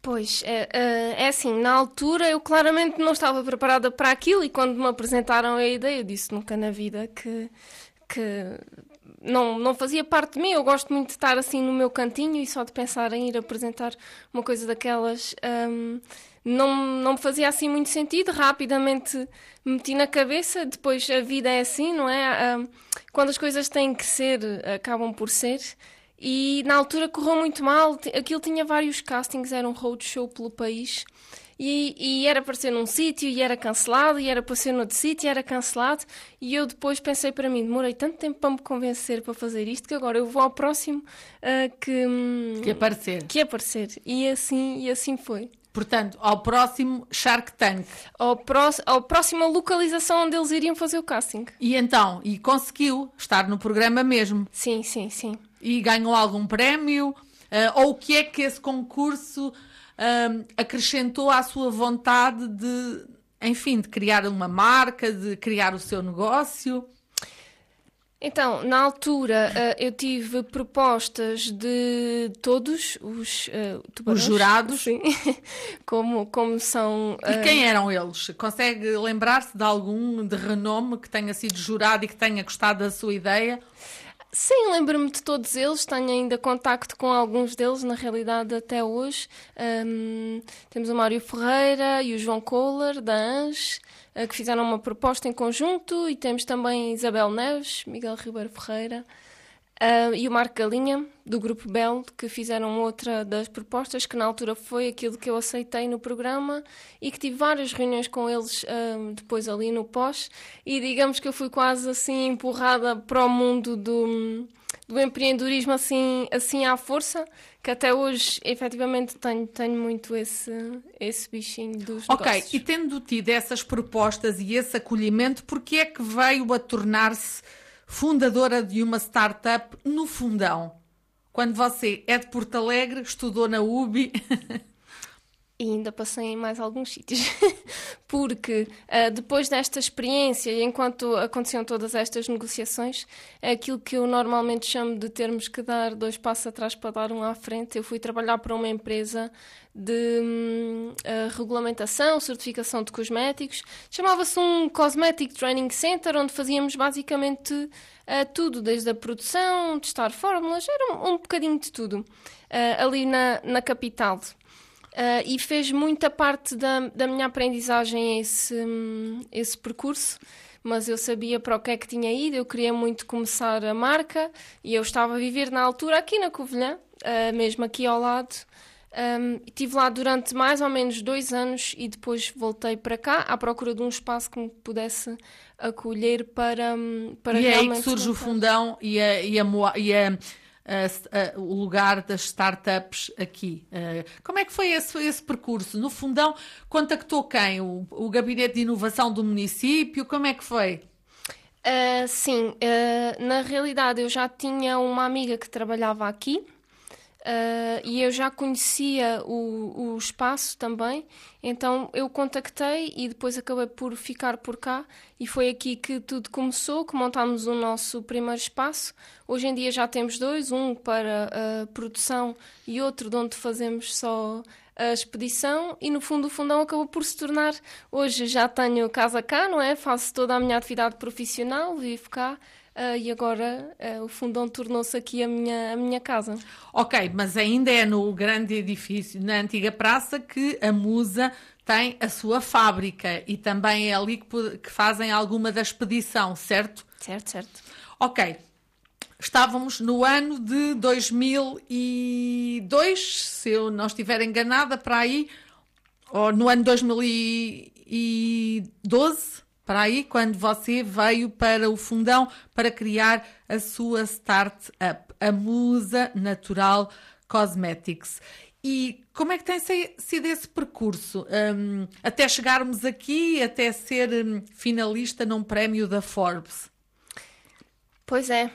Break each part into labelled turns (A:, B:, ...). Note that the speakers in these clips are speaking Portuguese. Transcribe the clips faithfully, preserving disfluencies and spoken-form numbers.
A: Pois, é, é assim, na altura eu claramente não estava preparada para aquilo e quando me apresentaram a ideia eu disse nunca na vida que, que não, não fazia parte de mim. Eu gosto muito de estar assim no meu cantinho e só de pensar em ir apresentar uma coisa daquelas um, não, não me fazia assim muito sentido. Rapidamente meti na cabeça, depois a vida é assim, não é? Um, quando as coisas têm que ser, acabam por ser. E na altura correu muito mal, aquilo tinha vários castings, era um roadshow pelo país e, e era para ser num sítio e era cancelado, e era para ser noutro sítio e era cancelado, e eu depois pensei para mim, demorei tanto tempo para me convencer para fazer isto que agora eu vou ao próximo uh, que,
B: que aparecer.
A: Que aparecer. E assim, e assim foi.
B: Portanto, ao próximo Shark Tank.
A: Ao, pró ao próxima localização onde eles iriam fazer o casting.
B: E então, e conseguiu estar no programa mesmo?
A: Sim, sim, sim.
B: E ganhou algum prémio? Uh, ou o que é que esse concurso uh, acrescentou à sua vontade de, enfim, de criar uma marca, de criar o seu negócio?
A: Então, na altura, uh, eu tive propostas de todos os uh, tubarões,
B: os jurados,
A: sim. como, como são... Uh...
B: E quem eram eles? Consegue lembrar-se de algum de renome que tenha sido jurado e que tenha gostado da sua ideia?
A: Sim, lembro-me de todos eles, tenho ainda contacto com alguns deles, na realidade, até hoje. Um, temos o Mário Ferreira e o João Kohler, da ANS, uh, que fizeram uma proposta em conjunto, e temos também Isabel Neves, Miguel Ribeiro Ferreira, uh, e o Marco Galinha, do Grupo Belo, que fizeram outra das propostas, que na altura foi aquilo que eu aceitei no programa, e que tive várias reuniões com eles uh, depois ali no pós, e digamos que eu fui quase assim empurrada para o mundo do, do empreendedorismo assim, assim à força, que até hoje efetivamente tenho, tenho muito esse, esse bichinho dos
B: Ok,
A: negócios.
B: E tendo tido essas propostas e esse acolhimento, porquê é que veio a tornar-se fundadora de uma startup no Fundão? Quando você é de Porto Alegre, estudou na U B I...
A: E ainda passei em mais alguns sítios, porque uh, depois desta experiência, e enquanto aconteciam todas estas negociações, é aquilo que eu normalmente chamo de termos que dar dois passos atrás para dar um à frente. Eu fui trabalhar para uma empresa de um, uh, regulamentação, certificação de cosméticos, chamava-se um Cosmetic Training Center, onde fazíamos basicamente uh, tudo, desde a produção, testar fórmulas, era um, um bocadinho de tudo, uh, ali na, na capital. Uh, e fez muita parte da, da minha aprendizagem esse, um, esse percurso, mas eu sabia para o que é que tinha ido, eu queria muito começar a marca e eu estava a viver na altura aqui na Covilhã, uh, mesmo aqui ao lado. Um, estive lá durante mais ou menos dois anos e depois voltei para cá à procura de um espaço que me pudesse acolher para, para
B: e
A: realmente...
B: E é aí que surge montar. O Fundão e a... E a, e a... Uh, uh, o lugar das startups aqui. Uh, como é que foi esse, esse percurso? No Fundão, contactou quem? O, o Gabinete de Inovação do município? Como é que foi?
A: Uh, sim, uh, na realidade eu já tinha uma amiga que trabalhava aqui. Uh, e eu já conhecia o, o espaço também, então eu contactei e depois acabei por ficar por cá e foi aqui que tudo começou, que montámos o nosso primeiro espaço. Hoje em dia já temos dois, um para a produção e outro de onde fazemos só a expedição, e no fundo o Fundão acabou por se tornar, hoje já tenho casa cá, não é? Faço toda a minha atividade profissional, vivo cá. Uh, e agora uh, o Fundão tornou-se aqui a minha, a minha casa.
B: Ok, mas ainda é no grande edifício, na antiga praça, que a Musa tem a sua fábrica e também é ali que, que fazem alguma da expedição, certo?
A: Certo, certo.
B: Ok, estávamos no ano de dois mil e dois, se eu não estiver enganada, para aí, ou no ano dois mil e doze... para aí, quando você veio para o Fundão para criar a sua startup, a Musa Natural Cosmetics. E como é que tem sido esse percurso? Um, até chegarmos aqui, até ser um, finalista num prémio da Forbes?
A: Pois é,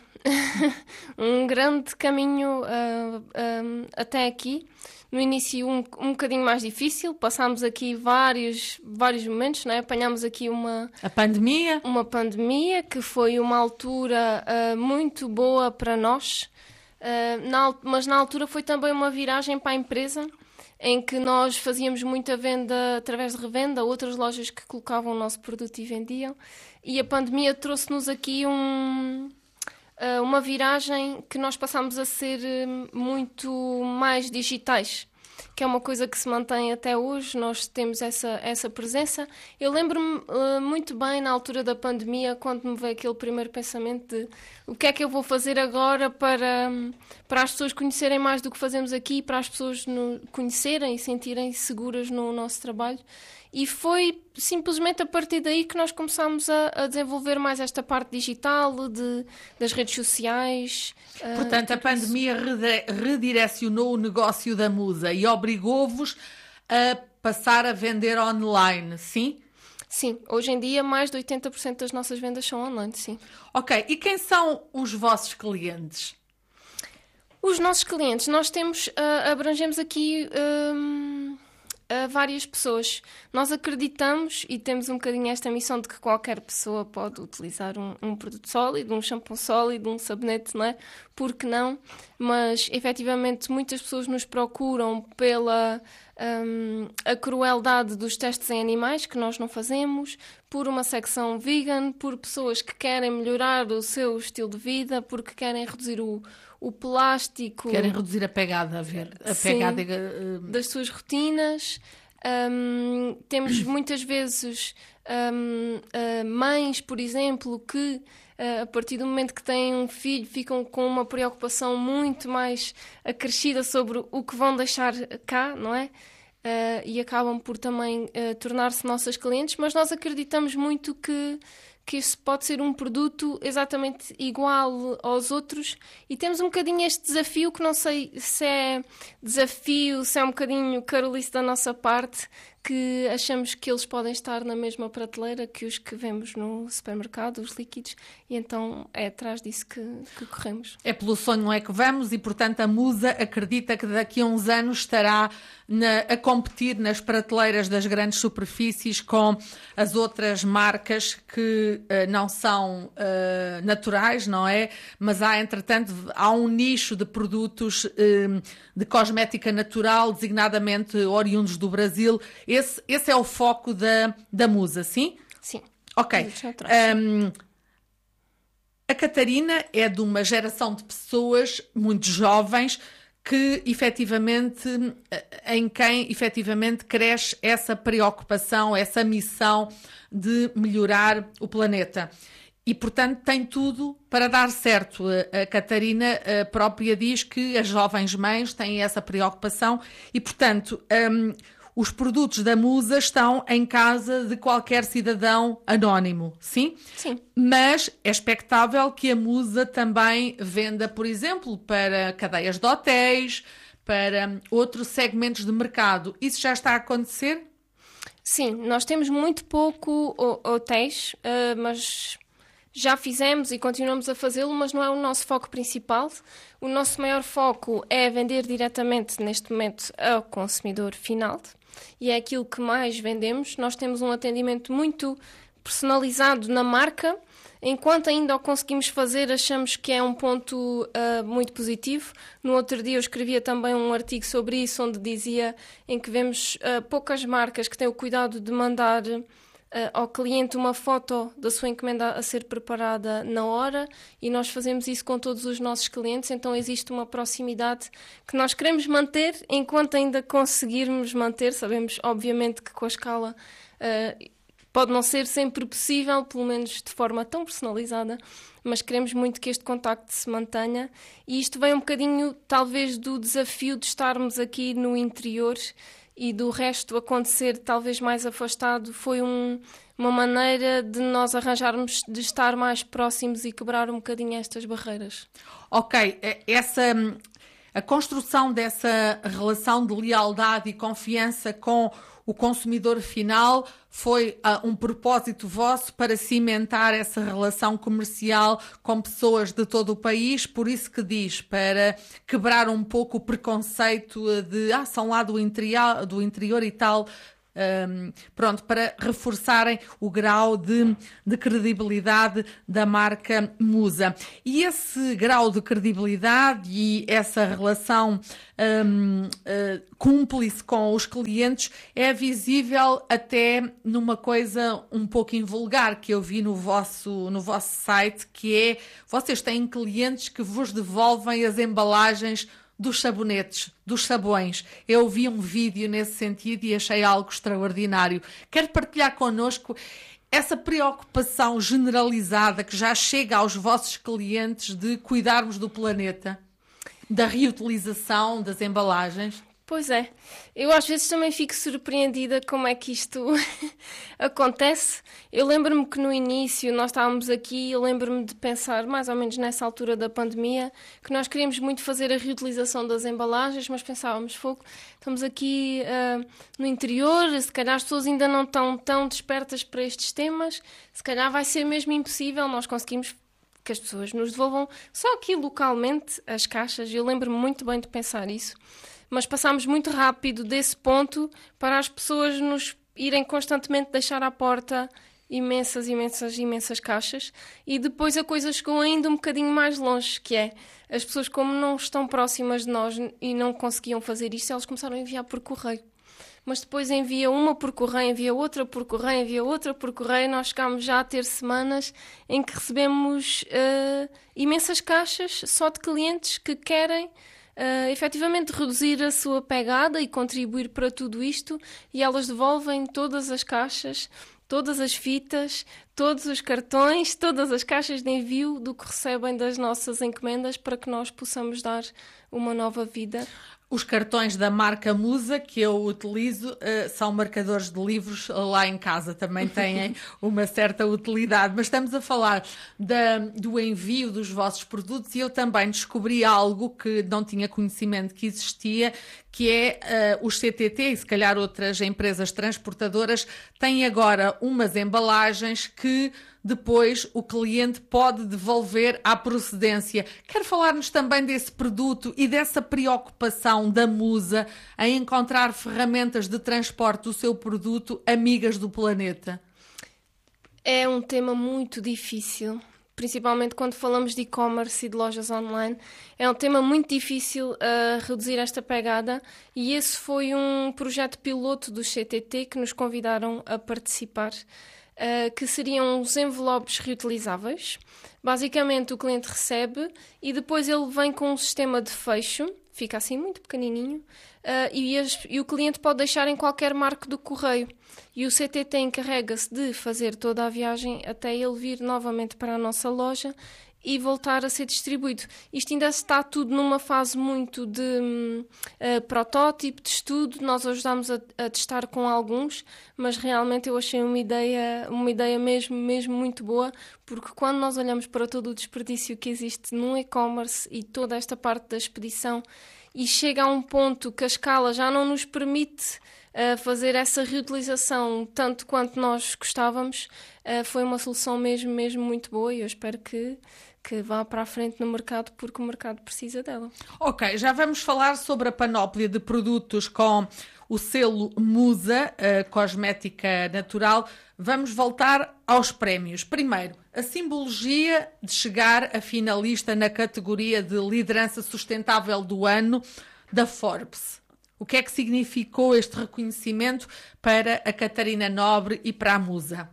A: um grande caminho uh, um, até aqui. No início um, um bocadinho mais difícil, passámos aqui vários, vários momentos, não é? Apanhámos aqui uma...
B: A pandemia?
A: Uma pandemia, que foi uma altura uh, muito boa para nós, uh, na, mas na altura foi também uma viragem para a empresa, em que nós fazíamos muita venda através de revenda, outras lojas que colocavam o nosso produto e vendiam. E a pandemia trouxe-nos aqui um, uma viragem que nós passámos a ser muito mais digitais, que é uma coisa que se mantém até hoje. Nós temos essa, essa presença. Eu lembro-me uh, muito bem, na altura da pandemia, quando me veio aquele primeiro pensamento de o que é que eu vou fazer agora para, para as pessoas conhecerem mais do que fazemos aqui, para as pessoas no, conhecerem e sentirem seguras no nosso trabalho. E foi simplesmente a partir daí que nós começámos a, a desenvolver mais esta parte digital, de, das redes sociais.
B: Portanto, uh, a pandemia redirecionou o negócio da Musa e obrigou-vos a passar a vender online, sim?
A: Sim, hoje em dia mais de oitenta por cento das nossas vendas são online, sim.
B: Ok, e quem são os vossos clientes?
A: Os nossos clientes, nós temos, uh, abrangemos aqui... Um... a várias pessoas. Nós acreditamos e temos um bocadinho esta missão de que qualquer pessoa pode utilizar um, um produto sólido, um shampoo sólido, um sabonete, não é? Por que não? Mas, efetivamente, muitas pessoas nos procuram pela um, a crueldade dos testes em animais, que nós não fazemos, por uma secção vegan, por pessoas que querem melhorar o seu estilo de vida, porque querem reduzir o o plástico...
B: Querem reduzir a pegada, a ver, a
A: sim,
B: pegada uh...
A: das suas rotinas. Um, temos muitas vezes um, uh, mães, por exemplo, que uh, a partir do momento que têm um filho ficam com uma preocupação muito mais acrescida sobre o que vão deixar cá, não é? Uh, e acabam por também uh, tornar-se nossas clientes, mas nós acreditamos muito que que este pode ser um produto exatamente igual aos outros e temos um bocadinho este desafio, que não sei se é desafio, se é um bocadinho carolice da nossa parte, que achamos que eles podem estar na mesma prateleira que os que vemos no supermercado, os líquidos, e então é atrás disso que, que corremos.
B: É pelo sonho, não é que vamos, e portanto a Musa acredita que daqui a uns anos estará na, a competir nas prateleiras das grandes superfícies com as outras marcas que uh, não são uh, naturais, não é? Mas há, entretanto, há um nicho de produtos uh, de cosmética natural, designadamente oriundos do Brasil. Esse, esse é o foco da, da Musa, sim?
A: Sim.
B: Ok. Um, a Catarina é de uma geração de pessoas muito jovens que, efetivamente, em quem, efetivamente, cresce essa preocupação, essa missão de melhorar o planeta. E, portanto, tem tudo para dar certo. A Catarina própria diz que as jovens mães têm essa preocupação e, portanto... Um, os produtos da Musa estão em casa de qualquer cidadão anónimo, sim?
A: Sim.
B: Mas é expectável que a Musa também venda, por exemplo, para cadeias de hotéis, para outros segmentos de mercado. Isso já está a acontecer?
A: Sim, nós temos muito pouco hotéis, mas já fizemos e continuamos a fazê-lo, mas não é o nosso foco principal. O nosso maior foco é vender diretamente, neste momento, ao consumidor final. E é aquilo que mais vendemos. Nós temos um atendimento muito personalizado na marca. Enquanto ainda o conseguimos fazer, achamos que é um ponto uh, muito positivo. No outro dia eu escrevia também um artigo sobre isso, onde dizia em que vemos uh, poucas marcas que têm o cuidado de mandar uh, ao cliente uma foto da sua encomenda a ser preparada na hora, e nós fazemos isso com todos os nossos clientes. Então existe uma proximidade que nós queremos manter enquanto ainda conseguirmos manter. Sabemos, obviamente, que com a escala... Uh, Pode não ser sempre possível, pelo menos de forma tão personalizada, mas queremos muito que este contacto se mantenha. E isto vem um bocadinho, talvez, do desafio de estarmos aqui no interior e do resto acontecer talvez mais afastado. Foi um, uma maneira de nós arranjarmos de estar mais próximos e quebrar um bocadinho estas barreiras.
B: Ok, essa... A construção dessa relação de lealdade e confiança com o consumidor final foi uh, um propósito vosso para cimentar essa relação comercial com pessoas de todo o país, por isso que diz, para quebrar um pouco o preconceito de ah, são lá do interior, do interior e tal. um, pronto, para reforçarem o grau de, de credibilidade da marca Musa. E esse grau de credibilidade e essa relação um, uh, cúmplice com os clientes é visível até numa coisa um pouco invulgar que eu vi no vosso, no vosso site, que é, vocês têm clientes que vos devolvem as embalagens dos sabonetes, dos sabões. Eu vi um vídeo nesse sentido e achei algo extraordinário. Quero partilhar connosco essa preocupação generalizada que já chega aos vossos clientes de cuidarmos do planeta, da reutilização das embalagens.
A: Pois é, eu às vezes também fico surpreendida como é que isto acontece. Eu lembro-me que no início nós estávamos aqui, eu lembro-me de pensar, mais ou menos nessa altura da pandemia, que nós queríamos muito fazer a reutilização das embalagens, mas pensávamos, fogo, estamos aqui uh, no interior, se calhar as pessoas ainda não estão tão despertas para estes temas, se calhar vai ser mesmo impossível nós conseguimos que as pessoas nos devolvam só aqui localmente as caixas. Eu lembro-me muito bem de pensar isso. Mas passámos muito rápido desse ponto para as pessoas nos irem constantemente deixar à porta imensas, imensas, imensas caixas. E depois a coisa chegou ainda um bocadinho mais longe, que é, as pessoas como não estão próximas de nós e não conseguiam fazer isto, elas começaram a enviar por correio. Mas depois envia uma por correio, envia outra por correio, envia outra por correio. Nós chegámos já a ter semanas em que recebemos uh, imensas caixas só de clientes que querem Uh, efetivamente reduzir a sua pegada e contribuir para tudo isto, e elas devolvem todas as caixas, todas as fitas, todos os cartões, todas as caixas de envio do que recebem das nossas encomendas para que nós possamos dar uma nova vida.
B: Os cartões da marca Musa que eu utilizo uh, são marcadores de livros lá em casa, também têm uma certa utilidade, mas estamos a falar da, do envio dos vossos produtos e eu também descobri algo que não tinha conhecimento que existia, que é uh, os C T T e se calhar outras empresas transportadoras têm agora umas embalagens que depois o cliente pode devolver à procedência. Quer falar-nos também desse produto e dessa preocupação da Musa em encontrar ferramentas de transporte do seu produto amigas do planeta?
A: É um tema muito difícil, principalmente quando falamos de e-commerce e de lojas online. É um tema muito difícil a uh, reduzir esta pegada e esse foi um projeto piloto do C T T que nos convidaram a participar. Uh, que seriam os envelopes reutilizáveis. Basicamente o cliente recebe e depois ele vem com um sistema de fecho, fica assim muito pequenininho, uh, e, as, e o cliente pode deixar em qualquer marco do correio. E o C T T encarrega-se de fazer toda a viagem até ele vir novamente para a nossa loja e voltar a ser distribuído. Isto ainda está tudo numa fase muito de uh, protótipo, de estudo. Nós ajudámos a, a testar com alguns, mas realmente eu achei uma ideia, uma ideia mesmo, mesmo muito boa, porque quando nós olhamos para todo o desperdício que existe no e-commerce e toda esta parte da expedição, e chega a um ponto que a escala já não nos permite uh, fazer essa reutilização tanto quanto nós gostávamos, uh, foi uma solução mesmo, mesmo muito boa e eu espero que que vá para a frente no mercado porque o mercado precisa dela.
B: Ok, já vamos falar sobre a panóplia de produtos com o selo Musa, a cosmética natural. Vamos voltar aos prémios. Primeiro, a simbologia de chegar a finalista na categoria de liderança sustentável do ano da Forbes. O que é que significou este reconhecimento para a Catarina Nobre e para a Musa?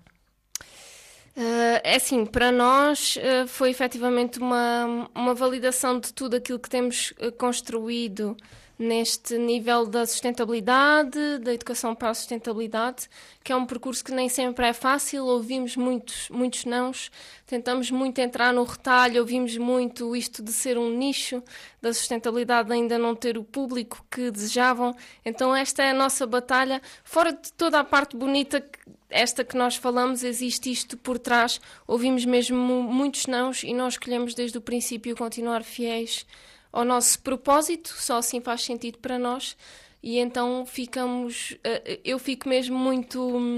A: Uh, é assim, para nós uh, foi efetivamente uma, uma validação de tudo aquilo que temos uh, construído neste nível da sustentabilidade, da educação para a sustentabilidade, que é um percurso que nem sempre é fácil, ouvimos muitos, muitos nãos, tentamos muito entrar no retalho, ouvimos muito isto de ser um nicho da sustentabilidade, ainda não ter o público que desejavam, então esta é a nossa batalha, fora de toda a parte bonita que esta que nós falamos, existe isto por trás, ouvimos mesmo muitos nãos e nós escolhemos desde o princípio continuar fiéis ao nosso propósito, só assim faz sentido para nós e então ficamos, eu fico mesmo muito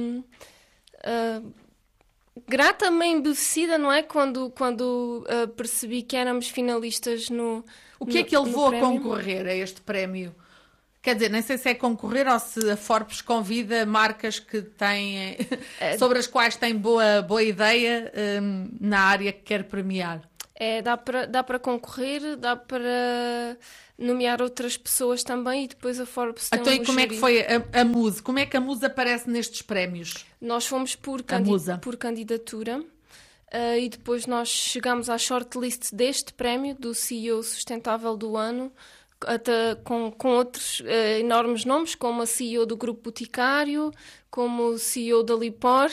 A: uh, grata, meio embevecida, não é? Quando, quando uh, percebi que éramos finalistas no
B: O que
A: no,
B: é que ele levou a
A: prémio.
B: concorrer a este prémio? Quer dizer, nem sei se é concorrer ou se a Forbes convida marcas que têm, sobre as quais tem boa, boa ideia um, na área que quer premiar.
A: É, dá para dá para concorrer, dá para nomear outras pessoas também e depois a Forbes tem
B: Então,
A: um
B: e como
A: júri.
B: é que foi a, a Muse? Como é que a Muse aparece nestes prémios?
A: Nós fomos por,
B: A
A: candi
B: Musa.
A: por candidatura uh, e depois nós chegámos à shortlist deste prémio, do C E O Sustentável do Ano, até com, com outros uh, enormes nomes, como a C E O do Grupo Boticário, como o C E O da Lipor,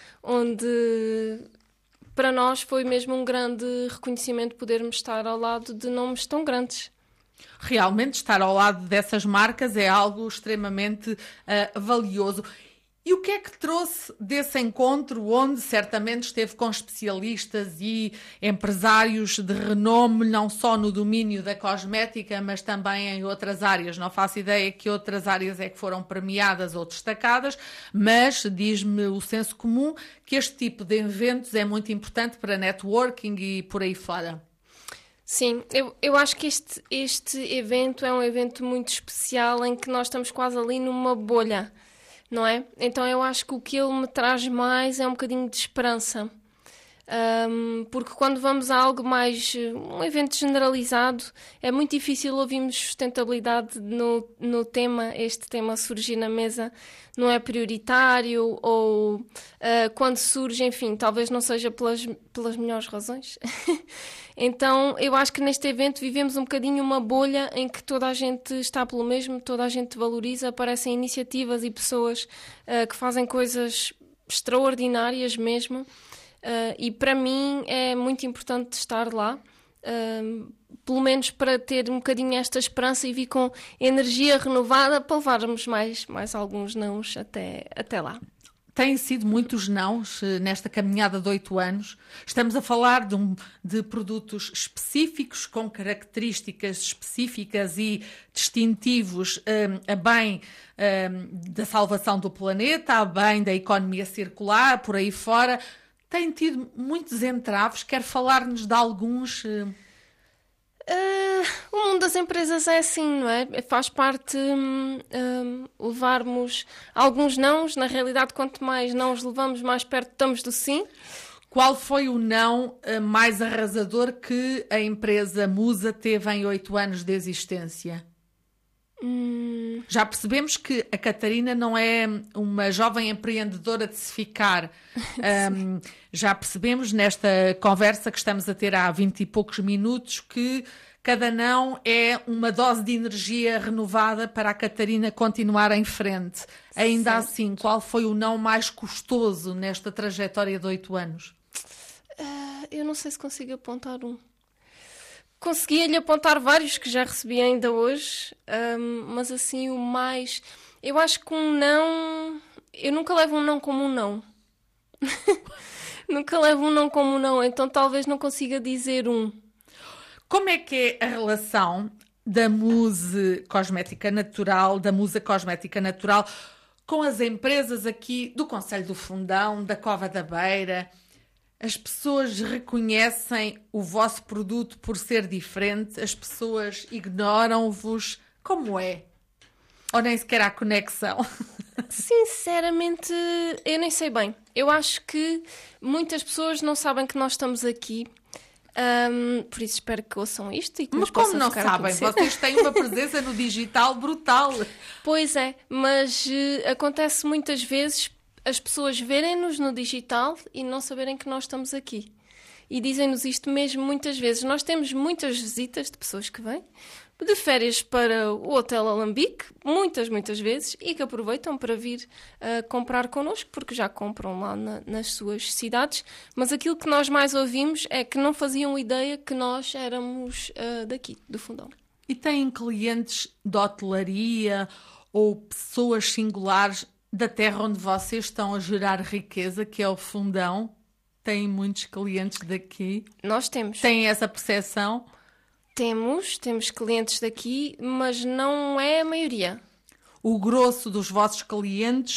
A: onde para nós foi mesmo um grande reconhecimento podermos estar ao lado de nomes tão grandes.
B: Realmente estar ao lado dessas marcas é algo extremamente uh, valioso. E o que é que trouxe desse encontro, onde certamente esteve com especialistas e empresários de renome, não só no domínio da cosmética, mas também em outras áreas? Não faço ideia que outras áreas é que foram premiadas ou destacadas, mas diz-me o senso comum que este tipo de eventos é muito importante para networking e por aí fora.
A: Sim, eu, eu acho que este, este evento é um evento muito especial em que nós estamos quase ali numa bolha. Não é? Então eu acho que o que ele me traz mais é um bocadinho de esperança. Um, porque quando vamos a algo mais, um evento generalizado, é muito difícil ouvirmos sustentabilidade no, no tema, este tema surgir na mesa, não é prioritário, ou uh, quando surge, enfim, talvez não seja pelas, pelas melhores razões. Então eu acho que neste evento vivemos um bocadinho uma bolha em que toda a gente está pelo mesmo, toda a gente valoriza, aparecem iniciativas e pessoas uh, que fazem coisas extraordinárias mesmo. Uh, e para mim é muito importante estar lá, uh, pelo menos para ter um bocadinho esta esperança e vir com energia renovada para levarmos mais, mais alguns nãos até, até lá.
B: Têm sido muitos nãos nesta caminhada de oito anos. Estamos a falar de, um, de produtos específicos, com características específicas e distintivos um, a bem um, da salvação do planeta, a bem da economia circular, por aí fora. Tem tido muitos entraves, quer falar-nos de alguns? Uh,
A: o mundo das empresas é assim, não é? Faz parte um, um, levarmos alguns nãos. Na realidade, quanto mais não os levamos, mais perto estamos do sim.
B: Qual foi o não uh, mais arrasador que a empresa Musa teve em oito anos de existência?
A: Hum...
B: Já percebemos que a Catarina não é uma jovem empreendedora de se ficar. Um, já percebemos nesta conversa que estamos a ter há vinte e poucos minutos que cada não é uma dose de energia renovada para a Catarina continuar em frente. Ainda
A: Sim.
B: assim, qual foi o não mais custoso nesta trajetória de oito anos?
A: Uh, eu não sei se consigo apontar um. Conseguia-lhe apontar vários que já recebi ainda hoje, um, mas assim o mais... Eu acho que um não... Eu nunca levo um não como um não. Nunca levo um não como um não, então talvez não consiga dizer um.
B: Como é que é a relação da Muse Cosmética Natural, da Musa Cosmética Natural, com as empresas aqui do Concelho do Fundão, da Cova da Beira? As pessoas reconhecem o vosso produto por ser diferente? As pessoas ignoram-vos? Como é? Ou nem sequer há conexão?
A: Sinceramente, eu nem sei bem. Eu acho que muitas pessoas não sabem que nós estamos aqui. Um, por isso espero que ouçam isto e que
B: Mas
A: nos
B: como
A: possam
B: não
A: ficar a
B: sabem?
A: conhecer.
B: Vocês têm uma presença no digital brutal.
A: Pois é, mas uh, acontece muitas vezes as pessoas verem-nos no digital e não saberem que nós estamos aqui. E dizem-nos isto mesmo muitas vezes. Nós temos muitas visitas de pessoas que vêm de férias para o Hotel Alambique, muitas, muitas vezes, e que aproveitam para vir uh, comprar connosco, porque já compram lá na, nas suas cidades. Mas aquilo que nós mais ouvimos é que não faziam ideia que nós éramos uh, daqui, do Fundão.
B: E têm clientes de hotelaria ou pessoas singulares da terra onde vocês estão a gerar riqueza, que é o Fundão? Têm muitos clientes daqui?
A: Nós temos.
B: Têm essa percepção?
A: Temos, temos clientes daqui, mas não é a maioria.
B: O grosso dos vossos clientes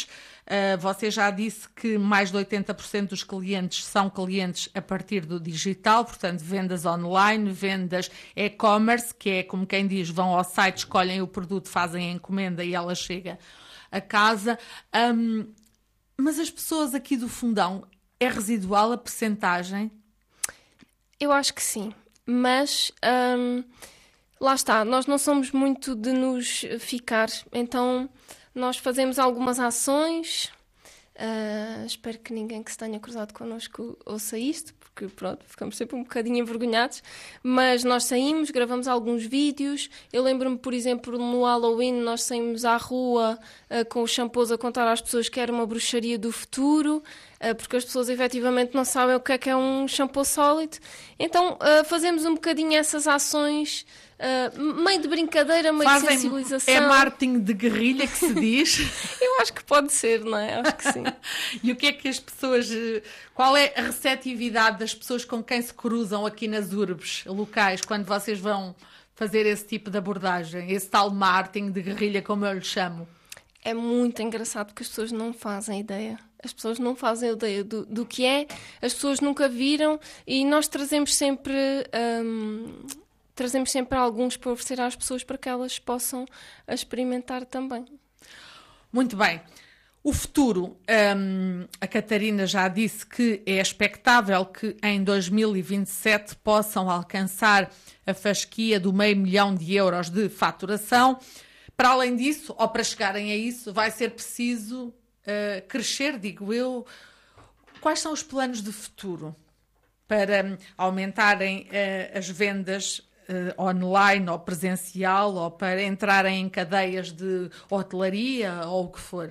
B: Uh, você já disse que mais de oitenta por cento dos clientes são clientes a partir do digital, portanto, vendas online, vendas e-commerce, que é como quem diz, vão ao site, escolhem o produto, fazem a encomenda e ela chega a casa. Um, mas as pessoas aqui do Fundão, é residual a percentagem?
A: Eu acho que sim, mas hum, lá está, nós não somos muito de nos ficar, então nós fazemos algumas ações, uh, espero que ninguém que se tenha cruzado connosco ouça isto, porque pronto, ficamos sempre um bocadinho envergonhados, mas nós saímos, gravamos alguns vídeos. Eu lembro-me, por exemplo, no Halloween nós saímos à rua uh, com os shampoos a contar às pessoas que era uma bruxaria do futuro, uh, porque as pessoas efetivamente não sabem o que é que é um shampoo sólido. Então uh, fazemos um bocadinho essas ações, uh, meio de brincadeira, meio
B: Fazem,
A: de sensibilização.
B: É marketing de guerrilha que se diz?
A: Eu acho que pode ser, não é? Acho que sim.
B: E o que é que as pessoas... Qual é a receptividade das pessoas com quem se cruzam aqui nas urbes locais, quando vocês vão fazer esse tipo de abordagem, esse tal marketing de guerrilha, como eu lhe chamo?
A: É muito engraçado porque as pessoas não fazem ideia. As pessoas não fazem ideia do, do que é, as pessoas nunca viram e nós trazemos sempre, hum, trazemos sempre alguns para oferecer às pessoas para que elas possam experimentar também.
B: Muito bem. O futuro, hum, a Catarina já disse que é expectável que em dois mil e vinte e sete possam alcançar a fasquia do meio milhão de euros de faturação. Para além disso, ou para chegarem a isso, vai ser preciso uh, crescer, digo eu. Quais são os planos de futuro para um, aumentarem uh, as vendas uh, online ou presencial, ou para entrarem em cadeias de hotelaria ou o que for?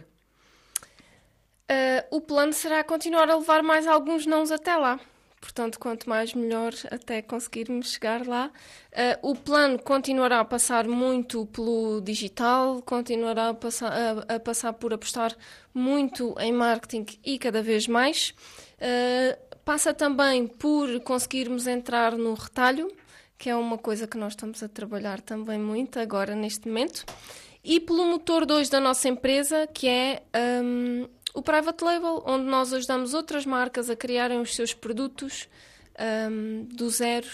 A: Uh, o plano será continuar a levar mais alguns nãos até lá. Portanto, quanto mais melhor até conseguirmos chegar lá. Uh, o plano continuará a passar muito pelo digital, continuará a passar, a, a passar por apostar muito em marketing e cada vez mais. Uh, passa também por conseguirmos entrar no retalho, que é uma coisa que nós estamos a trabalhar também muito agora neste momento. E pelo motor dois da nossa empresa, que é... Um, o Private Label, onde nós ajudamos outras marcas a criarem os seus produtos um, do zero.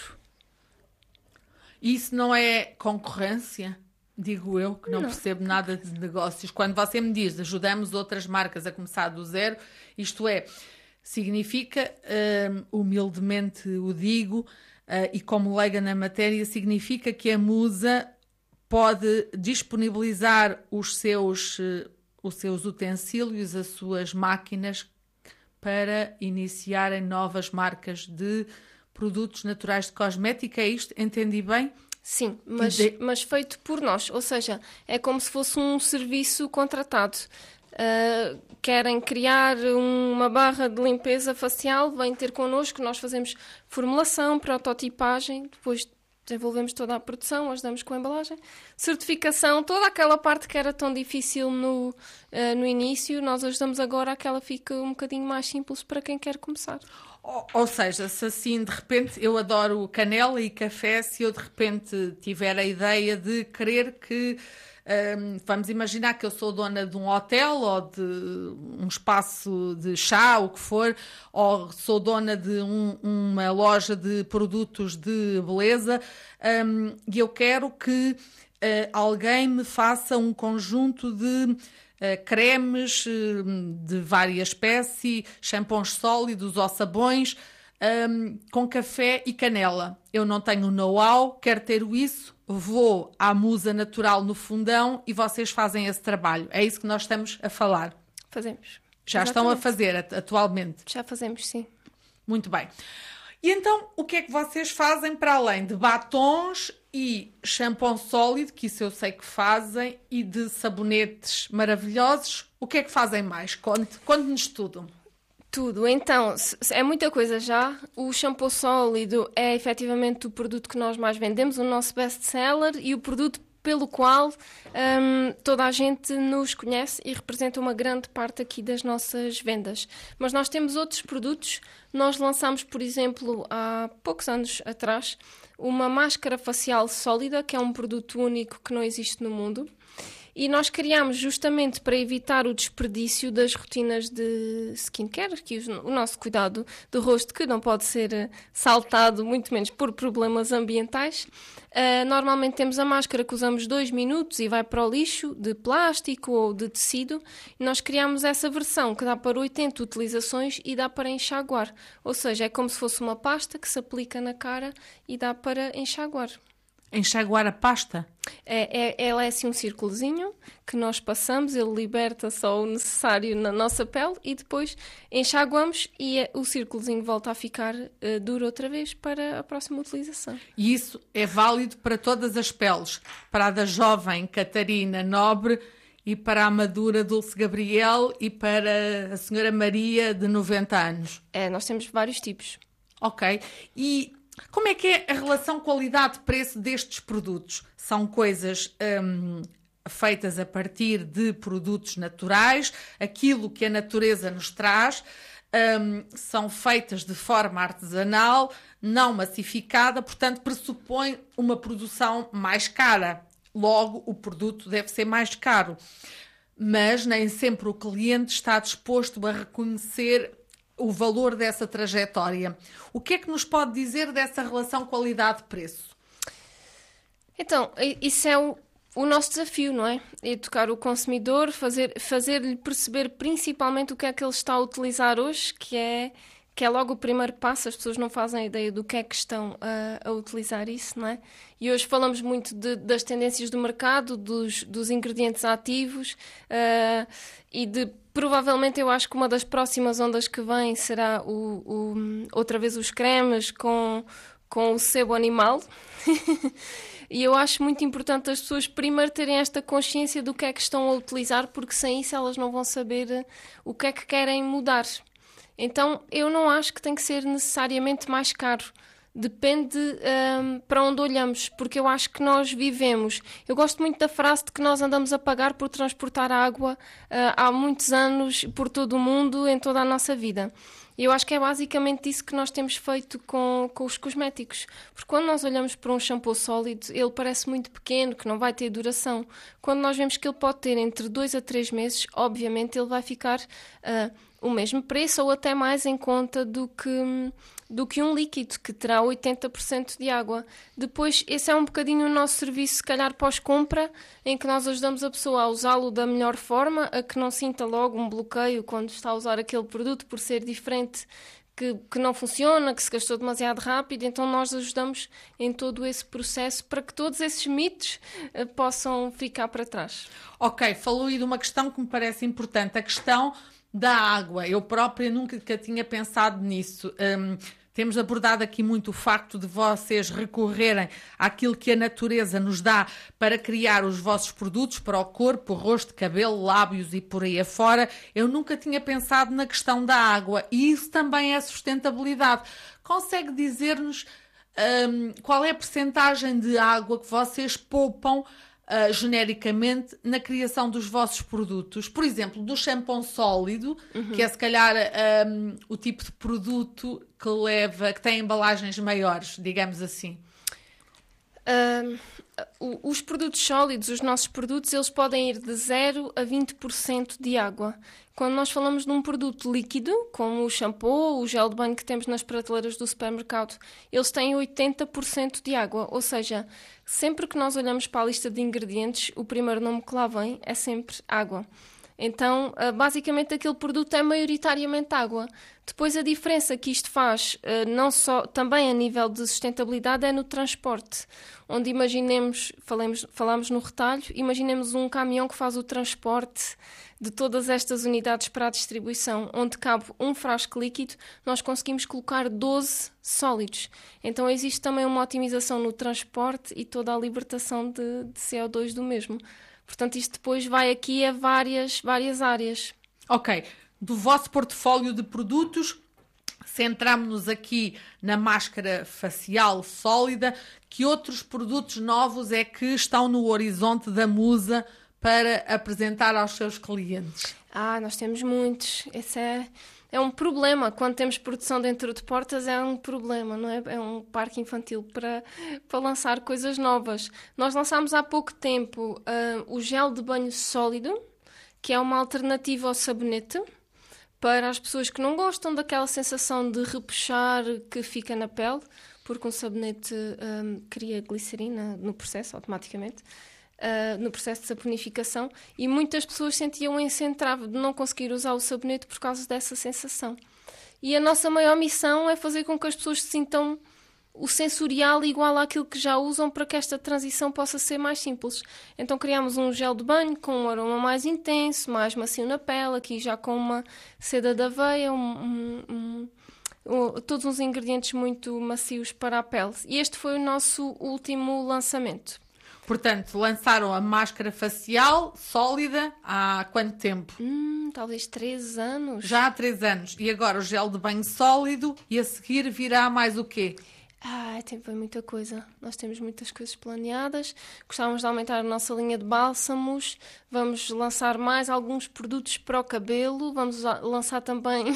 B: Isso não é concorrência? Digo eu, que não, não percebo nada de negócios. Quando você me diz, ajudamos outras marcas a começar do zero, isto é, significa, um, humildemente o digo, uh, e como leiga na matéria, significa que a Musa pode disponibilizar os seus... Uh, os seus utensílios, as suas máquinas, para iniciarem novas marcas de produtos naturais de cosmética. É isto? Entendi bem?
A: Sim, mas, de... mas feito por nós. Ou seja, é como se fosse um serviço contratado. Uh, querem criar uma barra de limpeza facial, vêm ter connosco, nós fazemos formulação, prototipagem, depois desenvolvemos toda a produção, ajudamos com a embalagem, certificação, toda aquela parte que era tão difícil no, uh, no início, nós ajudamos agora a que ela fique um bocadinho mais simples para quem quer começar.
B: Ou, ou seja, se assim de repente eu adoro canela e café, se eu de repente tiver a ideia de querer que, um, vamos imaginar que eu sou dona de um hotel ou de um espaço de chá, o que for, ou sou dona de um, uma loja de produtos de beleza, um, e eu quero que uh, alguém me faça um conjunto de Uh, cremes uh, de várias espécies, shampoos sólidos ou sabões, um, com café e canela. Eu não tenho know-how, quero ter isso, vou à Musa Natural no Fundão e vocês fazem esse trabalho. É isso que nós estamos a falar.
A: Fazemos.
B: Já Exatamente. Estão a fazer atualmente?
A: Já fazemos, sim.
B: Muito bem. E então, o que é que vocês fazem para além de batons e shampoo sólido, que isso eu sei que fazem, e de sabonetes maravilhosos? O que é que fazem mais? Conte, conte-nos tudo.
A: Tudo. Então, é muita coisa já. O shampoo sólido é efetivamente o produto que nós mais vendemos, o nosso best-seller e o produto pelo qual um, toda a gente nos conhece e representa uma grande parte aqui das nossas vendas. Mas nós temos outros produtos. Nós lançámos, por exemplo, há poucos anos atrás, uma máscara facial sólida, que é um produto único que não existe no mundo. E nós criámos justamente para evitar o desperdício das rotinas de skincare, que o nosso cuidado do rosto, que não pode ser saltado, muito menos por problemas ambientais. Uh, normalmente temos a máscara que usamos dois minutos e vai para o lixo, de plástico ou de tecido. E nós criámos essa versão que dá para oitenta utilizações e dá para enxaguar. Ou seja, é como se fosse uma pasta que se aplica na cara e dá para enxaguar.
B: Enxaguar a pasta?
A: É, é, ela é assim um círculozinho que nós passamos, ele liberta só o necessário na nossa pele e depois enxaguamos e é, o círculozinho volta a ficar uh, duro outra vez para a próxima utilização.
B: E isso é válido para todas as peles? Para a da jovem Catarina Nobre e para a madura Dulce Gabriel e para a senhora Maria de noventa anos?
A: É, nós temos vários tipos.
B: Ok. E como é que é a relação qualidade-preço destes produtos? São coisas hum, feitas a partir de produtos naturais, aquilo que a natureza nos traz, hum, são feitas de forma artesanal, não massificada, portanto pressupõe uma produção mais cara. Logo, o produto deve ser mais caro. Mas nem sempre o cliente está disposto a reconhecer o valor dessa trajetória. O que é que nos pode dizer dessa relação qualidade-preço?
A: Então, isso é o, o nosso desafio, não é? Educar o consumidor, fazer, fazer-lhe perceber principalmente o que é que ele está a utilizar hoje, que é, que é logo o primeiro passo. As pessoas não fazem ideia do que é que estão a, a utilizar isso, não é? E hoje falamos muito de, das tendências do mercado, dos, dos ingredientes ativos uh, e de provavelmente eu acho que uma das próximas ondas que vem será o, o, outra vez os cremes com, com o sebo animal. E eu acho muito importante as pessoas primeiro terem esta consciência do que é que estão a utilizar, porque sem isso elas não vão saber o que é que querem mudar. Então eu não acho que tem que ser necessariamente mais caro. Depende um, para onde olhamos, porque eu acho que nós vivemos. Eu gosto muito da frase de que nós andamos a pagar por transportar água uh, há muitos anos por todo o mundo, em toda a nossa vida. E eu acho que é basicamente isso que nós temos feito com, com os cosméticos. Porque quando nós olhamos para um shampoo sólido, ele parece muito pequeno, que não vai ter duração. Quando nós vemos que ele pode ter entre dois a três meses, obviamente ele vai ficar uh, o mesmo preço ou até mais em conta do que, do que um líquido, que terá oitenta por cento de água. Depois, esse é um bocadinho o nosso serviço, se calhar pós-compra, em que nós ajudamos a pessoa a usá-lo da melhor forma, a que não sinta logo um bloqueio quando está a usar aquele produto por ser diferente, que, que não funciona, que se gastou demasiado rápido. Então nós ajudamos em todo esse processo para que todos esses mitos uh, possam ficar para trás.
B: Ok, falou aí de uma questão que me parece importante, a questão da água. Eu própria nunca tinha pensado nisso. Um, temos abordado aqui muito o facto de vocês recorrerem àquilo que a natureza nos dá para criar os vossos produtos para o corpo, rosto, cabelo, lábios e por aí afora. Eu nunca tinha pensado na questão da água e isso também é sustentabilidade. Consegue dizer-nos um, qual é a percentagem de água que vocês poupam Uh, genericamente na criação dos vossos produtos? Por exemplo, do shampoo sólido, uhum. que é se calhar um, o tipo de produto que leva, que tem embalagens maiores, digamos assim.
A: Uh, os produtos sólidos, os nossos produtos, eles podem ir de zero a vinte por cento de água. Quando nós falamos de um produto líquido, como o shampoo, o gel de banho que temos nas prateleiras do supermercado, eles têm oitenta por cento de água. Ou seja, sempre que nós olhamos para a lista de ingredientes, o primeiro nome que lá vem é sempre água. Então, basicamente, aquele produto é maioritariamente água. Depois, a diferença que isto faz, não só, também a nível de sustentabilidade, é no transporte. Onde imaginemos, falamos, falamos no retalho, imaginemos um caminhão que faz o transporte de todas estas unidades para a distribuição, onde cabe um frasco líquido, nós conseguimos colocar doze sólidos. Então, existe também uma otimização no transporte e toda a libertação de, de C O dois do mesmo. Portanto, isto depois vai aqui a várias, várias áreas.
B: Ok. Do vosso portfólio de produtos, centramos-nos aqui na máscara facial sólida. Que outros produtos novos é que estão no horizonte da Musa para apresentar aos seus clientes?
A: Ah, nós temos muitos. Esse é, é um problema. Quando temos produção dentro de portas é um problema, não é? É um parque infantil para, para lançar coisas novas. Nós lançámos há pouco tempo uh, o gel de banho sólido, que é uma alternativa ao sabonete, para as pessoas que não gostam daquela sensação de repuxar que fica na pele, porque um sabonete um, cria glicerina no processo, automaticamente, uh, no processo de saponificação, e muitas pessoas sentiam esse entrave de não conseguir usar o sabonete por causa dessa sensação. E a nossa maior missão é fazer com que as pessoas se sintam o sensorial igual àquilo que já usam para que esta transição possa ser mais simples. Então criámos um gel de banho com um aroma mais intenso, mais macio na pele, aqui já com uma seda de aveia, um, um, um, um, todos uns ingredientes muito macios para a pele. E este foi o nosso último lançamento.
B: Portanto, lançaram a máscara facial sólida há quanto tempo?
A: Hum, talvez três anos.
B: Já há três anos. E agora o gel de banho sólido e a seguir virá mais o quê?
A: Ah, tem foi muita coisa. Nós temos muitas coisas planeadas. Gostávamos de aumentar a nossa linha de bálsamos. Vamos lançar mais alguns produtos para o cabelo. Vamos lançar também...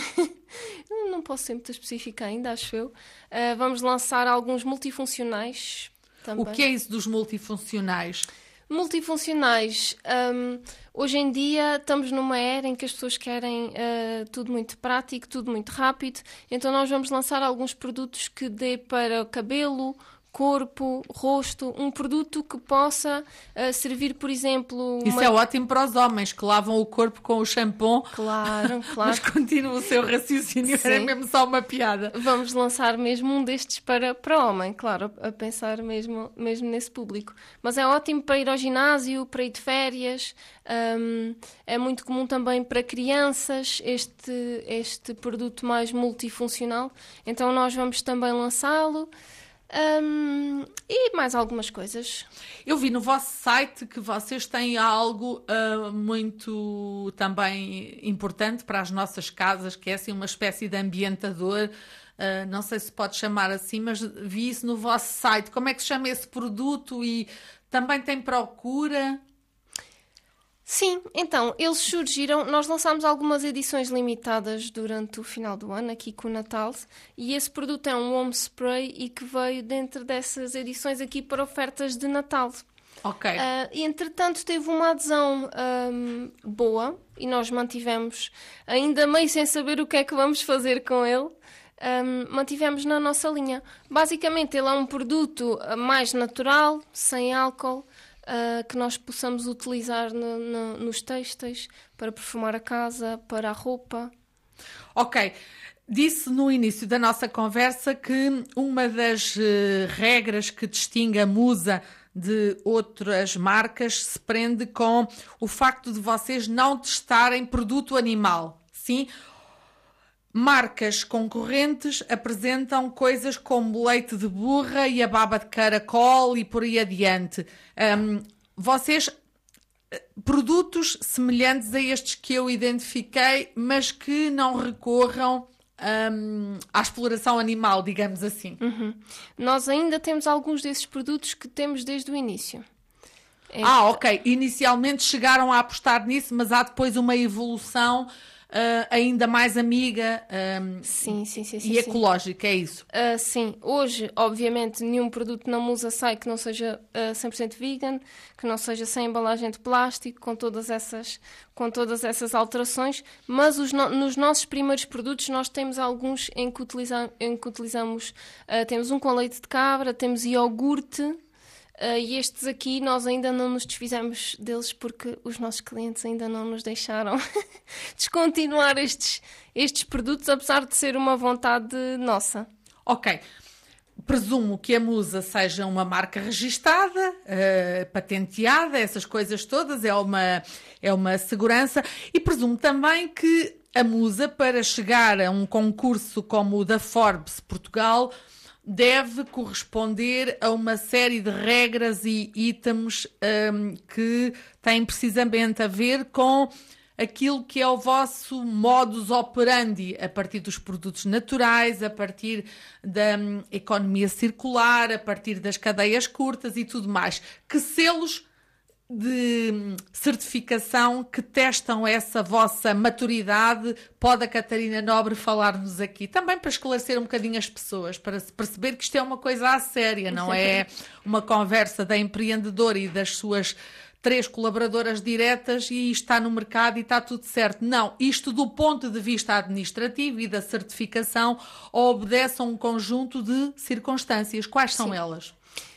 A: Não posso ser muito específica ainda, acho eu. Uh, vamos lançar alguns multifuncionais também.
B: O que é isso dos multifuncionais?
A: Multifuncionais. Um, hoje em dia estamos numa era em que as pessoas querem uh, tudo muito prático, tudo muito rápido. Então nós vamos lançar alguns produtos que dê para cabelo, corpo, rosto, um produto que possa uh, servir, por exemplo...
B: Isso
A: uma...
B: é ótimo para os homens que lavam o corpo com o shampoo.
A: Claro, claro.
B: Mas continua o seu raciocínio, era mesmo só uma piada.
A: Vamos lançar mesmo um destes para, para homem, claro, a, a pensar mesmo, mesmo nesse público. Mas é ótimo para ir ao ginásio, para ir de férias, um, é muito comum também para crianças este, este produto mais multifuncional. Então nós vamos também lançá-lo. Um, e mais algumas coisas.
B: Eu vi no vosso site que vocês têm algo uh, muito também importante para as nossas casas, que é assim uma espécie de ambientador. Uh, não sei se pode chamar assim, mas vi isso no vosso site. Como é que se chama esse produto e também tem procura?
A: Sim, então, eles surgiram, nós lançámos algumas edições limitadas durante o final do ano, aqui com o Natal, e esse produto é um home spray e que veio dentro dessas edições aqui para ofertas de Natal.
B: Ok.
A: Uh, e, entretanto, teve uma adesão um, boa e nós mantivemos, ainda meio sem saber o que é que vamos fazer com ele, um, mantivemos na nossa linha. Basicamente, ele é um produto mais natural, sem álcool, Uh, que nós possamos utilizar no, no, nos têxteis para perfumar a casa, para a roupa.
B: Ok. Disse no início da nossa conversa que uma das uh, regras que distingue a Musa de outras marcas se prende com o facto de vocês não testarem produto animal. Sim? Marcas concorrentes apresentam coisas como leite de burra e a baba de caracol e por aí adiante. Um, vocês, produtos semelhantes a estes que eu identifiquei, mas que não recorram um, à exploração animal, digamos assim.
A: Uhum. Nós ainda temos alguns desses produtos que temos desde o início.
B: É... Ah, ok. Inicialmente chegaram a apostar nisso, mas há depois uma evolução... Uh, ainda mais amiga um,
A: sim, sim, sim, sim,
B: e ecológica, sim. É isso?
A: Uh, sim, hoje, obviamente, nenhum produto na Musa sai que não seja uh, cem por cento vegan, que não seja sem embalagem de plástico, com todas essas, com todas essas alterações, mas os no, nos nossos primeiros produtos nós temos alguns em que, utiliza, em que utilizamos, uh, temos um com leite de cabra, temos iogurte. Uh, e estes aqui nós ainda não nos desfizemos deles porque os nossos clientes ainda não nos deixaram descontinuar estes, estes produtos, apesar de ser uma vontade nossa.
B: Ok. Presumo que a Musa seja uma marca registada, uh, patenteada, essas coisas todas, é uma, é uma segurança. E presumo também que a Musa, para chegar a um concurso como o da Forbes Portugal, deve corresponder a uma série de regras e itens um, que têm precisamente a ver com aquilo que é o vosso modus operandi, a partir dos produtos naturais, a partir da um, economia circular, a partir das cadeias curtas e tudo mais. Que selos de certificação que testam essa vossa maturidade, pode a Catarina Nobre falar-nos aqui? Também para esclarecer um bocadinho as pessoas, para se perceber que isto é uma coisa à séria, não é uma conversa da empreendedora e das suas três colaboradoras diretas e está no mercado e está tudo certo. Não, isto do ponto de vista administrativo e da certificação obedece a um conjunto de circunstâncias. Quais são Sim. elas?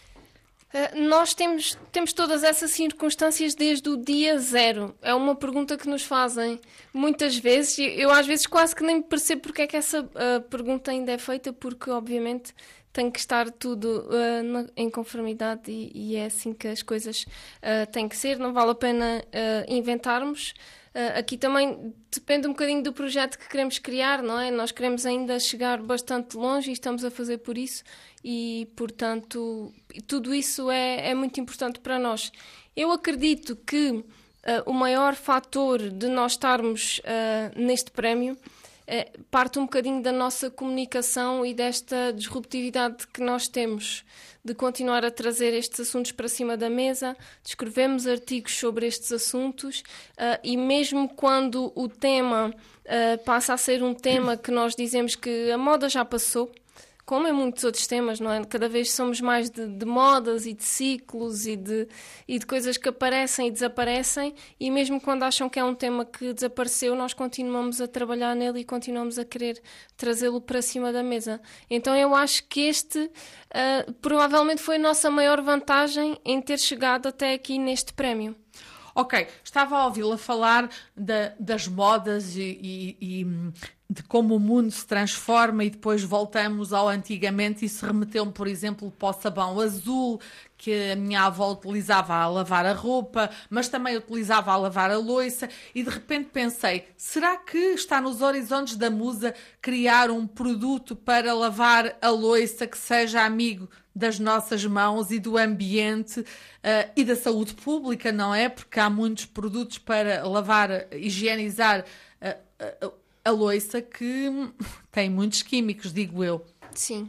A: Uh, nós temos, temos todas essas circunstâncias desde o dia zero. É uma pergunta que nos fazem muitas vezes. Eu às vezes quase que nem me percebo porque é que essa uh, pergunta ainda é feita, porque obviamente tem que estar tudo uh, na, em conformidade e, e é assim que as coisas uh, têm que ser. Não vale a pena uh, inventarmos. Uh, aqui também depende um bocadinho do projeto que queremos criar, não é? Nós queremos ainda chegar bastante longe e estamos a fazer por isso e, portanto, tudo isso é, é muito importante para nós. Eu acredito que uh, o maior fator de nós estarmos uh, neste prémio uh, parte um bocadinho da nossa comunicação e desta disruptividade que nós temos de continuar a trazer estes assuntos para cima da mesa, de escrevermos artigos sobre estes assuntos uh, e mesmo quando o tema uh, passa a ser um tema que nós dizemos que a moda já passou, como em muitos outros temas, não é? Cada vez somos mais de, de modas e de ciclos e de, e de coisas que aparecem e desaparecem e mesmo quando acham que é um tema que desapareceu, nós continuamos a trabalhar nele e continuamos a querer trazê-lo para cima da mesa. Então eu acho que este uh, provavelmente foi a nossa maior vantagem em ter chegado até aqui neste prémio.
B: Ok, estava a ouvi-la falar da, das modas e, e, e de como o mundo se transforma e depois voltamos ao antigamente. Isso remeteu-me, por exemplo, para o sabão azul que a minha avó utilizava a lavar a roupa, mas também utilizava a lavar a louça e de repente pensei, será que está nos horizontes da Musa criar um produto para lavar a louça que seja amigo das nossas mãos e do ambiente uh, e da saúde pública, não é? Porque há muitos produtos para lavar, higienizar uh, uh, a louça que têm muitos químicos, digo eu.
A: Sim,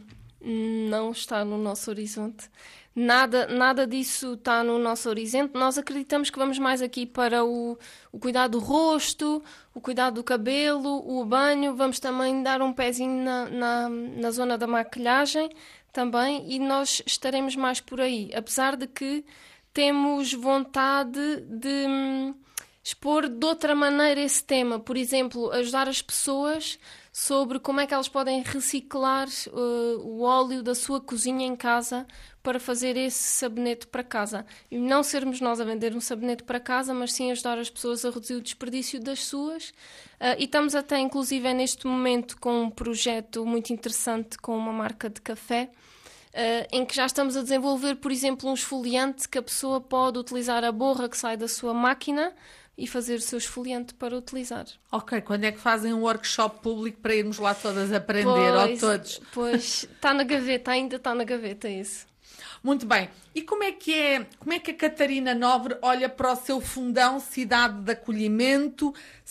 A: não está no nosso horizonte. Nada, nada disso está no nosso horizonte. Nós acreditamos que vamos mais aqui para o, o cuidado do rosto, o cuidado do cabelo, o banho. Vamos também dar um pezinho na, na, na zona da maquilhagem também e nós estaremos mais por aí. Apesar de que temos vontade de hum, expor de outra maneira esse tema. Por exemplo, ajudar as pessoas sobre como é que elas podem reciclar uh, o óleo da sua cozinha em casa para fazer esse sabonete para casa. E não sermos nós a vender um sabonete para casa, mas sim ajudar as pessoas a reduzir o desperdício das suas. Uh, e estamos até, inclusive, neste momento com um projeto muito interessante com uma marca de café, Uh, em que já estamos a desenvolver, por exemplo, um esfoliante que a pessoa pode utilizar a borra que sai da sua máquina e fazer o seu esfoliante para utilizar.
B: Ok, quando é que fazem um workshop público para irmos lá todas aprender,
A: pois,
B: ou todos?
A: Pois, está na gaveta, ainda está na gaveta isso.
B: Muito bem. E como é que é, como é que a Catarina Nobre olha para o seu fundão, cidade de acolhimento,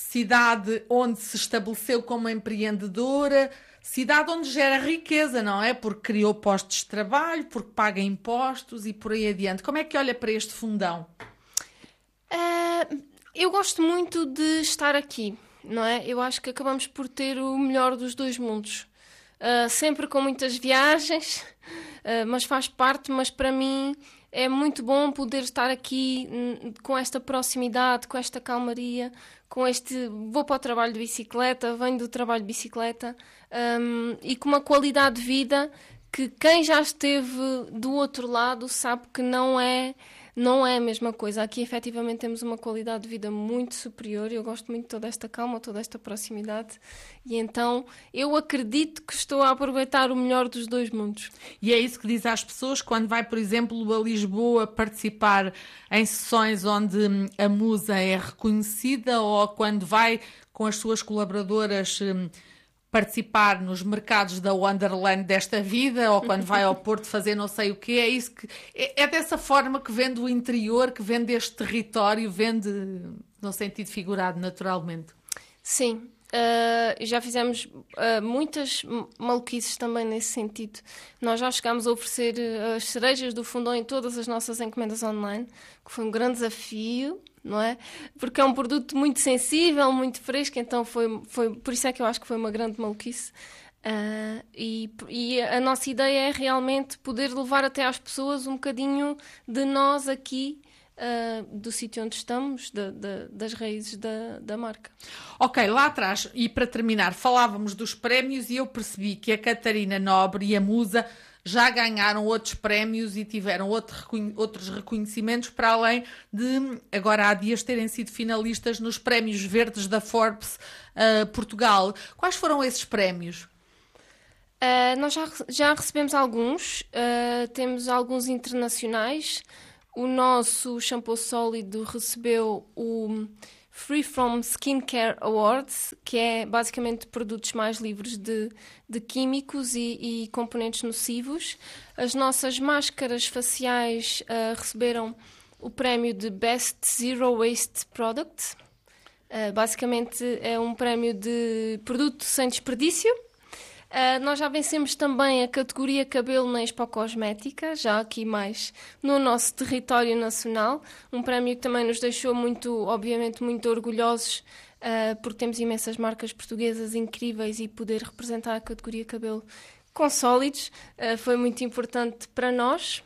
B: cidade onde se estabeleceu como empreendedora, cidade onde gera riqueza, não é? Porque criou postos de trabalho, porque paga impostos e por aí adiante. Como é que olha para este fundão?
A: Uh, eu gosto muito de estar aqui, não é? Eu acho que acabamos por ter o melhor dos dois mundos. Uh, sempre com muitas viagens, uh, mas faz parte, mas para mim é muito bom poder estar aqui hum, com esta proximidade, com esta calmaria, com este... Vou para o trabalho de bicicleta, venho do trabalho de bicicleta um, e com uma qualidade de vida que quem já esteve do outro lado sabe que não é, não é a mesma coisa. Aqui, efetivamente, temos uma qualidade de vida muito superior. Eu gosto muito de toda esta calma, toda esta proximidade. E então, eu acredito que estou a aproveitar o melhor dos dois mundos.
B: E é isso que diz às pessoas quando vai, por exemplo, a Lisboa participar em sessões onde a Musa é reconhecida ou quando vai com as suas colaboradoras participar nos mercados da Wonderland desta vida ou quando vai ao Porto fazer não sei o quê. É isso que é, é dessa forma que vende o interior, que vende este território, vende no sentido figurado, naturalmente.
A: Sim. Uh, já fizemos uh, muitas maluquices também nesse sentido. Nós já chegámos a oferecer uh, as cerejas do Fundão em todas as nossas encomendas online, que foi um grande desafio, não é? Porque é um produto muito sensível, muito fresco, então foi, foi por isso é que eu acho que foi uma grande maluquice. Uh, e, e a nossa ideia é realmente poder levar até às pessoas um bocadinho de nós aqui, Uh, do sítio onde estamos, de, de, das raízes da, da marca.
B: Ok, lá atrás, e para terminar, falávamos dos prémios e eu percebi que a Catarina Nobre e a Musa já ganharam outros prémios e tiveram outro reconhe- outros reconhecimentos, para além de, agora há dias, terem sido finalistas nos prémios verdes da Forbes uh, Portugal. Quais foram esses prémios?
A: Uh, nós já, já recebemos alguns, uh, temos alguns internacionais. O nosso shampoo sólido recebeu o Free From Skincare Awards, que é basicamente produtos mais livres de, de químicos e, e componentes nocivos. As nossas máscaras faciais uh, receberam o prémio de Best Zero Waste Product. Uh, basicamente é um prémio de produto sem desperdício. Uh, nós já vencemos também a categoria cabelo na Expo Cosmética, já aqui mais no nosso território nacional, um prémio que também nos deixou muito, obviamente, muito orgulhosos, uh, porque temos imensas marcas portuguesas incríveis e poder representar a categoria cabelo com sólidos uh, foi muito importante para nós.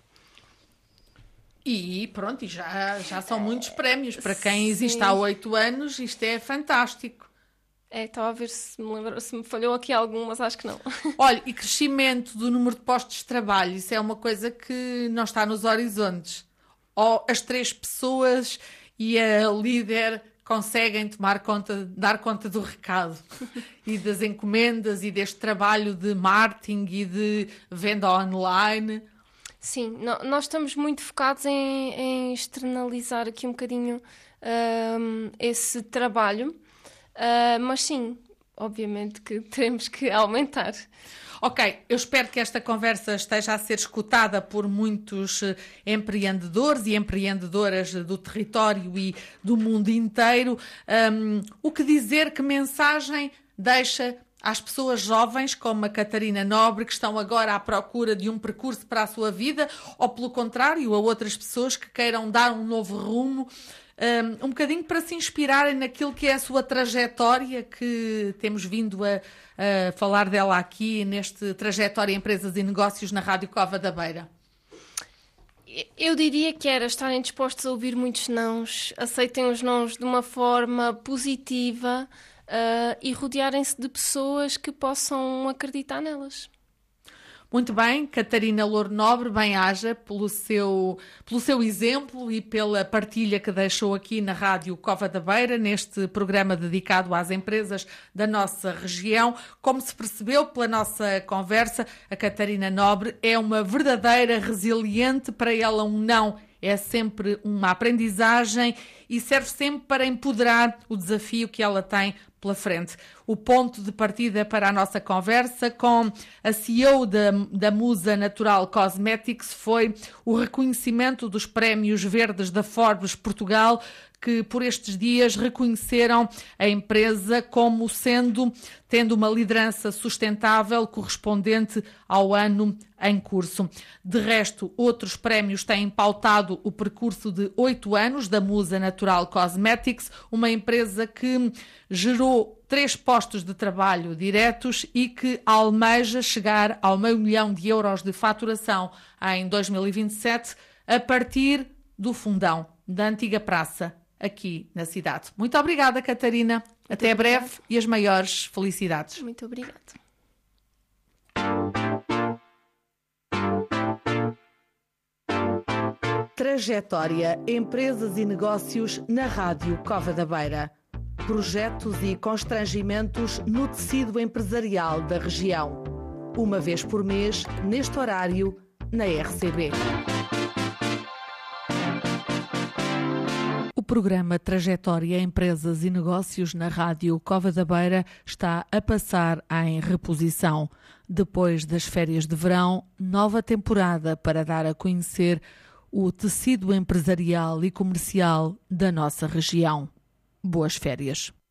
B: E pronto, e já, já são muitos prémios. Para quem existe
A: Sim.
B: há oito anos, isto é fantástico.
A: É, estava a ver se me, lembro, se me falhou aqui algum, mas acho que não.
B: Olha, e crescimento do número de postos de trabalho, isso é uma coisa que não está nos horizontes. Ou as três pessoas e a líder conseguem tomar conta, dar conta do recado e das encomendas e deste trabalho de marketing e de venda online.
A: Sim, no, nós estamos muito focados em, em externalizar aqui um bocadinho um, esse trabalho. Uh, mas sim, obviamente que teremos que aumentar.
B: Ok, eu espero que esta conversa esteja a ser escutada por muitos empreendedores e empreendedoras do território e do mundo inteiro. Um, o que dizer, que mensagem deixa às pessoas jovens como a Catarina Nobre, que estão agora à procura de um percurso para a sua vida, ou pelo contrário, a outras pessoas que queiram dar um novo rumo, Um, um bocadinho para se inspirarem naquilo que é a sua trajetória, que temos vindo a, a falar dela aqui, neste Trajetória Empresas e Negócios na Rádio Cova da Beira?
A: Eu diria que era estarem dispostos a ouvir muitos nãos, aceitem os nãos de uma forma positiva uh, e rodearem-se de pessoas que possam acreditar nelas.
B: Muito bem, Catarina Louro Nobre, bem-aja pelo seu, pelo seu exemplo e pela partilha que deixou aqui na Rádio Cova da Beira, neste programa dedicado às empresas da nossa região. Como se percebeu pela nossa conversa, a Catarina Nobre é uma verdadeira resiliente. Para ela um não é sempre uma aprendizagem e serve sempre para empoderar o desafio que ela tem pela frente. O ponto de partida para a nossa conversa com a C E O da, da Musa Natural Cosmetics foi o reconhecimento dos prémios verdes da Forbes Portugal, que por estes dias reconheceram a empresa como sendo, tendo uma liderança sustentável correspondente ao ano em curso. De resto, outros prémios têm pautado o percurso de oito anos da Musa Natural Cosmetics, uma empresa que gerou três postos de trabalho diretos e que almeja chegar ao meio milhão de euros de faturação em dois mil e vinte e sete a partir do fundão da antiga praça aqui na cidade. Muito obrigada, Catarina. Muito Até obrigada. Breve e as maiores felicidades.
A: Muito obrigada.
C: Trajetória Empresas e Negócios na Rádio Cova da Beira. Projetos e constrangimentos no tecido empresarial da região. Uma vez por mês, neste horário, na R C B.
B: O programa Trajetória Empresas e Negócios na Rádio Cova da Beira está a passar em reposição. Depois das férias de verão, nova temporada para dar a conhecer o tecido empresarial e comercial da nossa região. Boas férias.